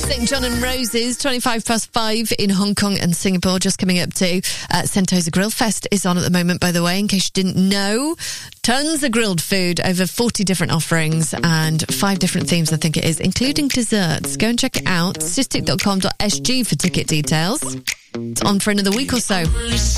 St. John and Roses, 5:25 in Hong Kong and Singapore, just coming up to Sentosa Grill Fest is on at the moment, by the way, in case you didn't know. Tons of grilled food, over 40 different offerings and 5 different themes, I think it is, including desserts. Go and check it out, cystic.com.sg for ticket details. It's on for another week or so.